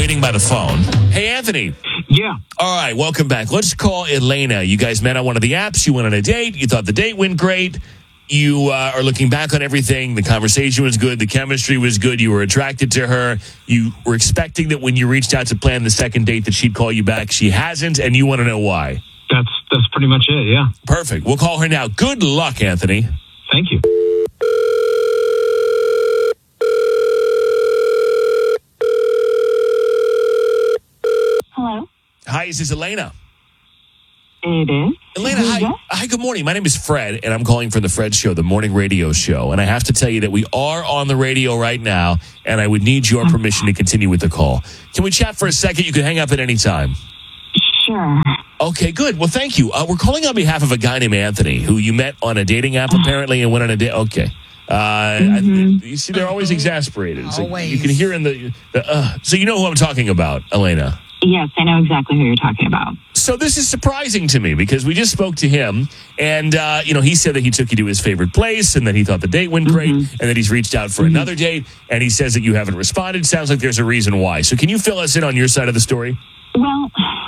waiting by the phone. Hey, Anthony. Yeah. All right, welcome back. Let's call Elena. You guys met on one of the apps. You went on a date. You thought the date went great. You are looking back on everything. The conversation was good. The chemistry was good. You were attracted to her. You were expecting that when you reached out to plan the second date that she'd call you back. She hasn't, and you want to know why. That's pretty much it, yeah. Perfect. We'll call her now. Good luck, Anthony. Thank you. Hello? Hi, is this Elena? It is. Elena, Who's hi. this? Hi, good morning. My name is Fred, and I'm calling from the Fred Show, the morning radio show. And I have to tell you that we are on the radio right now, and I would need your permission to continue with the call. Can we chat for a second? You can hang up at any time. Sure. Okay, good. Well, thank you. We're calling on behalf of a guy named Anthony, who you met on a dating app, apparently, and went on a date. Okay. You see, they're always exasperated. So Always. you can hear in the so you know who I'm talking about, Elena. Yes, I know exactly who you're talking about. So this is surprising to me because we just spoke to him, and he said that he took you to his favorite place, and that he thought the date went great, and that he's reached out for another date, and he says that you haven't responded. Sounds like there's a reason why. So can you fill us in on your side of the story? Well,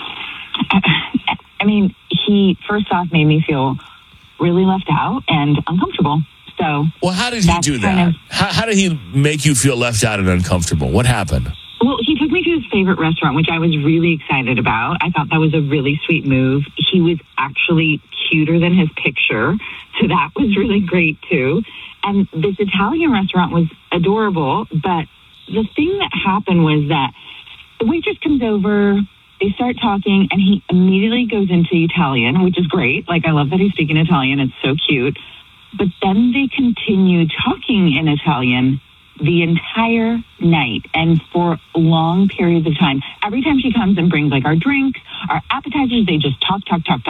I mean, he first off made me feel really left out and uncomfortable. So, well, how did he do that? How did he make you feel left out and uncomfortable? What happened? Well, he took me to his favorite restaurant, which I was really excited about. I thought that was a really sweet move. He was actually cuter than his picture, so that was really great, too. And this Italian restaurant was adorable, but the thing that happened was that the waitress comes over, they start talking, and he immediately goes into Italian, which is great. Like, I love that he's speaking Italian. It's so cute. But then they continue talking in Italian the entire night and for long periods of time. Every time she comes and brings like our drinks, our appetizers, they just talk,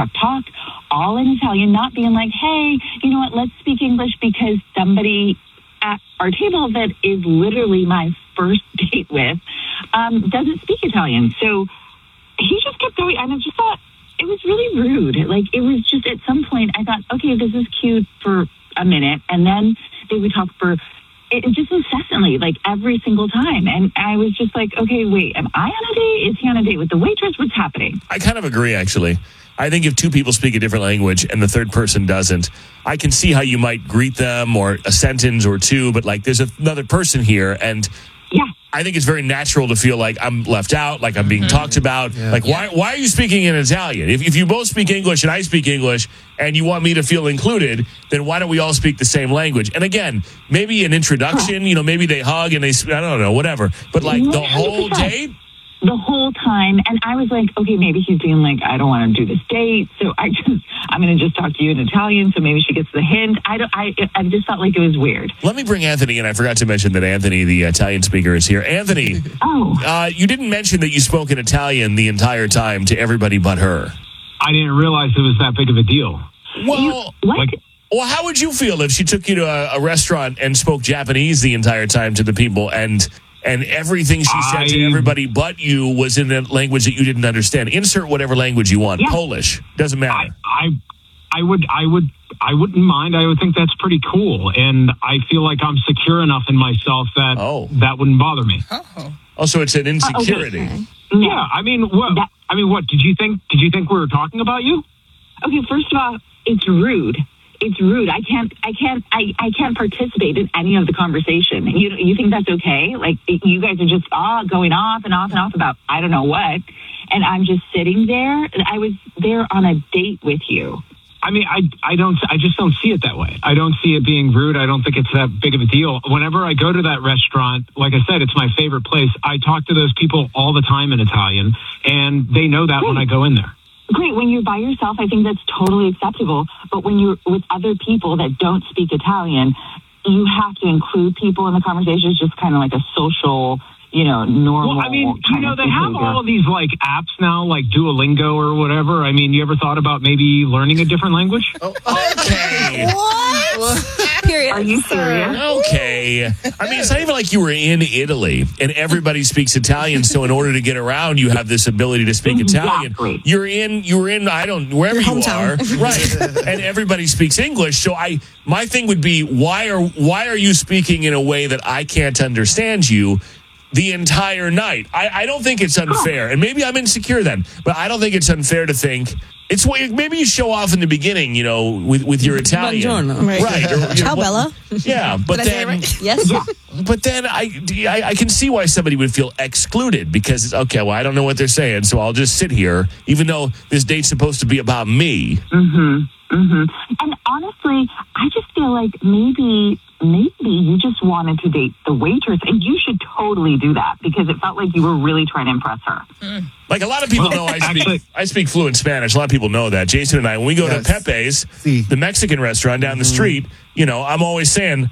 all in Italian, not being like, hey, you know what, let's speak English, because somebody at our table that is literally my first date with doesn't speak Italian. So he just kept going, and I just thought it was really rude. Like, it was just, at some point I thought, okay, this is cute for a minute, and then they would talk for just incessantly, like every single time. And I was just like, okay, wait, am I on a date? Is he on a date with the waitress? What's happening? I kind of agree, actually. I think if two people speak a different language and the third person doesn't, I can see how you might greet them or a sentence or two, but like there's another person here, and yeah, I think it's very natural to feel like I'm left out, like I'm being talked about. Yeah. Like, why are you speaking in Italian? If you both speak English and I speak English and you want me to feel included, then why don't we all speak the same language? And again, maybe an introduction, maybe they hug and I don't know, whatever. But like the whole date? The whole time. And I was like, okay, maybe he's being like, I don't want to do this date, so I'm going to just talk to you in Italian, so maybe she gets the hint. I just felt like it was weird. Let me bring Anthony, and I forgot to mention that Anthony, the Italian speaker, is here. Anthony, you didn't mention that you spoke in Italian the entire time to everybody but her. I didn't realize it was that big of a deal. Well, What? well, how would you feel if she took you to a restaurant and spoke Japanese the entire time to the people, and everything she said to everybody but you was in a language that you didn't understand? Insert whatever language you want. Yeah. Polish. Doesn't matter. I wouldn't mind. I would think that's pretty cool, and I feel like I'm secure enough in myself that that wouldn't bother me. Also, it's an insecurity. Okay. Yeah, I mean, what did you think? Did you think we were talking about you? Okay, first of all, it's rude. It's rude. I can't participate in any of the conversation. You think that's okay? Like, you guys are just going off and off and off about I don't know what, and I'm just sitting there. I was there on a date with you. I mean, I just don't see it that way. I don't see it being rude. I don't think it's that big of a deal. Whenever I go to that restaurant, like I said, it's my favorite place. I talk to those people all the time in Italian, and they know that when I go in there. Great. When you're by yourself, I think that's totally acceptable. But when you're with other people that don't speak Italian, you have to include people in the conversation. It's just kind of like a social, normal. Well, I mean, kind of they have behavior. all of these like apps now, like Duolingo or whatever. I mean, you ever thought about maybe learning a different language? Okay. What? Are you serious? Okay. I mean, it's not even like you were in Italy and everybody speaks Italian. So in order to get around, you have this ability to speak Italian. You were in, wherever you are. Right. And everybody speaks English. So my thing would be, why are you speaking in a way that I can't understand you? the entire night. I don't think it's unfair, and maybe I'm insecure then, but I don't think it's unfair to think it's maybe you show off in the beginning, with your Italian, Buongiorno. right? Or, Ciao, Bella. Yeah, but Did I say it then right? Yes. but then I can see why somebody would feel excluded because it's okay. Well, I don't know what they're saying, so I'll just sit here, even though this date's supposed to be about me. And honestly, I just feel like maybe you just wanted to date the waitress, and you should totally do that because it felt like you were really trying to impress her. Like a lot of people know I speak fluent Spanish. A lot of people know that. Jason and I, when we go to Pepe's, the Mexican restaurant down the street, I'm always saying,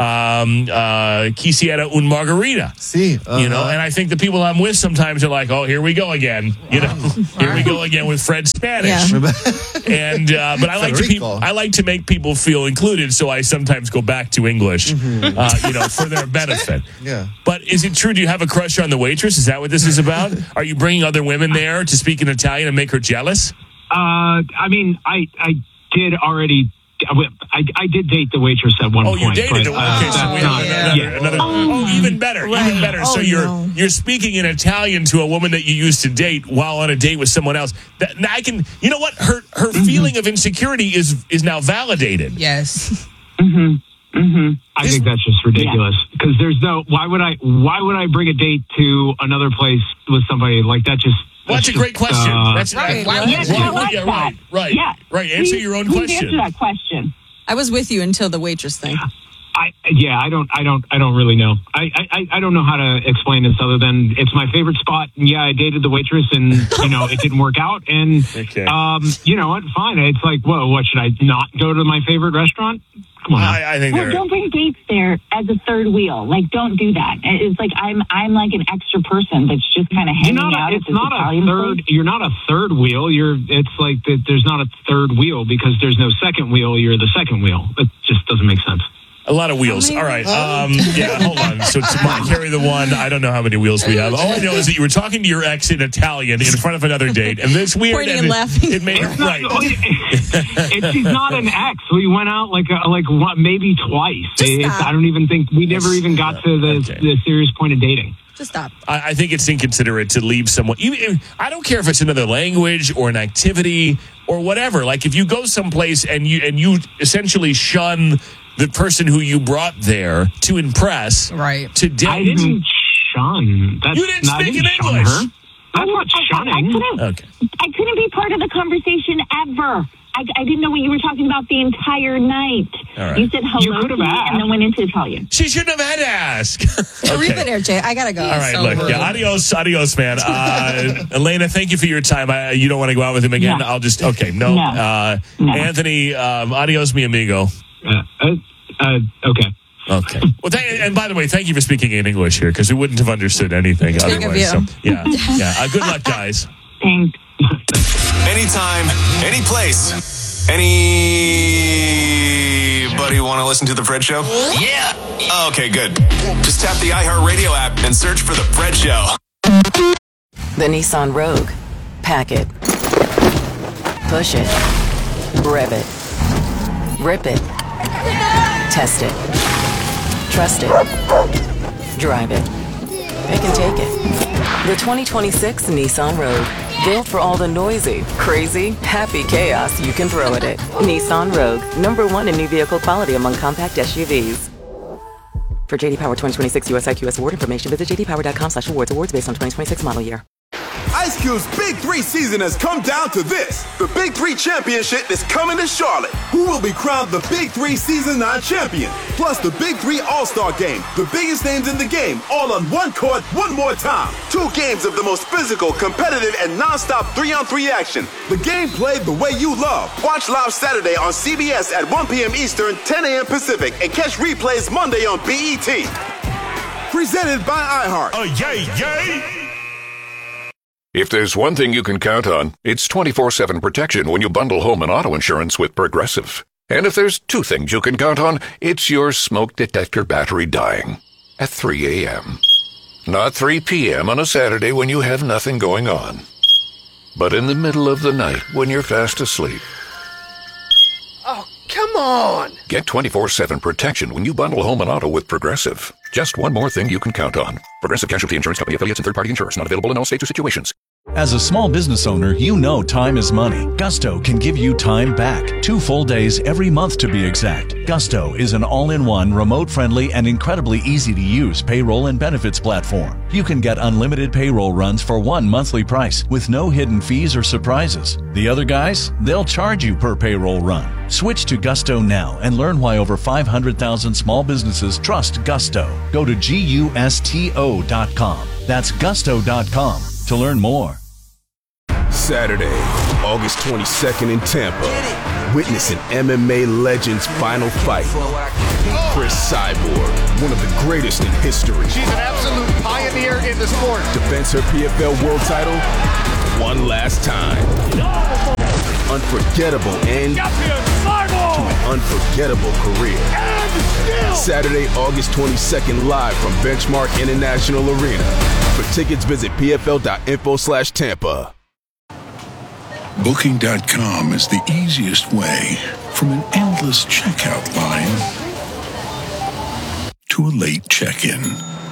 quisiera un margarita. And I think the people I'm with sometimes are like, oh, here we go again. Here we go again with Fred's Spanish. And but I like to make people feel included, so I sometimes go back to English, for their benefit. Yeah. But is it true? Do you have a crush on the waitress? Is that what this is about? Are you bringing other women there to speak in Italian and make her jealous? I did already. I did date the waitress at one point. Oh, you dated the waitress. Another. Even better. Even better. So you're speaking in Italian to a woman that you used to date while on a date with someone else. You know what? Her feeling of insecurity is now validated. Yes. I think that's just ridiculous because there's why would I bring a date to another place with somebody like that? Well, that's a great question. That's right. Right. Yeah. Right. Answer your own question. Answer that question. I was with you until the waitress thing. I don't really know. I don't know how to explain this other than it's my favorite spot. Yeah, I dated the waitress and it didn't work out. And you know what? Fine. It's like, whoa, what should I not go to my favorite restaurant? Come on. I think don't bring dates there as a third wheel. Like, don't do that. It's like I'm like an extra person that's just kind of hanging out. It's not a third. You're not a third wheel. It's like that. There's not a third wheel because there's no second wheel. You're the second wheel. It just doesn't make sense. A lot of wheels. All right. Hold on. So to carry the one, I don't know how many wheels we have. All I know is that you were talking to your ex in Italian in front of another date, and it's weird. Pointing and laughing. It made it right. She's not an ex. We went out maybe twice. I don't even think we never even got to the serious point of dating. Just stop. I think it's inconsiderate to leave someone. I don't care if it's another language or an activity or whatever. Like if you go someplace and you essentially shun the person who you brought there to impress, right? To date. I didn't shun. You didn't speak in English. Her. That's not shunning. I couldn't be part of the conversation ever. I didn't know what you were talking about the entire night. Right. You said hello to me and then went into Italian. She shouldn't have had to ask. Arrivederci. I gotta go. All right, look. Yeah, adios, man. Elena, thank you for your time. You don't want to go out with him again? No. I'll just, okay, no. No. Anthony, adios, mi amigo. Okay. Okay. Well, and by the way, thank you for speaking in English here because we wouldn't have understood anything otherwise. So, yeah. Good luck, guys. Thanks. Anytime, any place, anybody want to listen to The Fred Show? Yeah. Okay, good. Just tap the iHeartRadio app and search for The Fred Show. The Nissan Rogue. Pack it. Push it. Rev it. Rip it. Test it. Trust it. Drive it. Pick and take it. The 2026 Nissan Rogue. Built for all the noisy, crazy, happy chaos you can throw at it. Nissan Rogue. #1 in new vehicle quality among compact SUVs. For JD Power 2026 US IQS award information, visit jdpower.com/awards. Awards based on 2026 model year. Ice Cube's Big 3 season has come down to this. The Big 3 Championship is coming to Charlotte. Who will be crowned the Big 3 Season 9 champion? Plus the Big 3 All-Star Game. The biggest names in the game, all on one court, one more time. 2 games of the most physical, competitive, and non-stop 3-on-3 action. The game played the way you love. Watch live Saturday on CBS at 1 p.m. Eastern, 10 a.m. Pacific, and catch replays Monday on BET. Presented by iHeart. Yay! If there's one thing you can count on, it's 24/7 protection when you bundle home and auto insurance with Progressive. And if there's 2 things you can count on, it's your smoke detector battery dying at 3 a.m. Not 3 p.m. on a Saturday when you have nothing going on, but in the middle of the night when you're fast asleep. Oh, come Come on! Get 24/7 protection when you bundle home and auto with Progressive. Just one more thing you can count on. Progressive Casualty Insurance Company affiliates and third-party insurers. Not available in all states or situations. As a small business owner, you know time is money. Gusto can give you time back. 2 full days every month to be exact. Gusto is an all-in-one, remote-friendly, and incredibly easy-to-use payroll and benefits platform. You can get unlimited payroll runs for one monthly price with no hidden fees or surprises. The other guys, they'll charge you per payroll run. Switch to Gusto now and learn why over 500,000 small businesses trust Gusto. Go to GUSTO.com. That's Gusto.com to learn more. Saturday, August 22nd in Tampa. Witness an MMA legend's final fight. Chris Cyborg, one of the greatest in history. She's an absolute pioneer in the sport. Defends her PFL world title one last time. Unforgettable end to an unforgettable career. Saturday, August 22nd, live from Benchmark International Arena. For tickets, visit pfl.info/Tampa. Booking.com is the easiest way from an endless checkout line to a late check-in.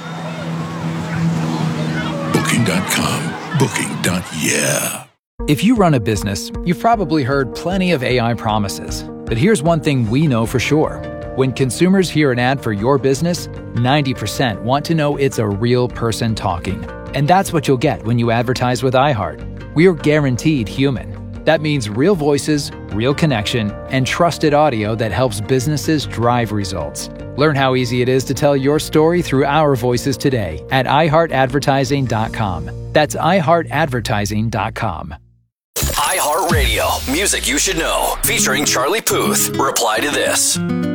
Booking.com. Booking.yeah. If you run a business, you've probably heard plenty of AI promises. But here's one thing we know for sure. When consumers hear an ad for your business, 90% want to know it's a real person talking. And that's what you'll get when you advertise with iHeart. We're guaranteed human. That means real voices, real connection, and trusted audio that helps businesses drive results. Learn how easy it is to tell your story through our voices today at iHeartAdvertising.com. That's iHeartAdvertising.com. iHeartRadio, music you should know, featuring Charlie Puth. Reply to this.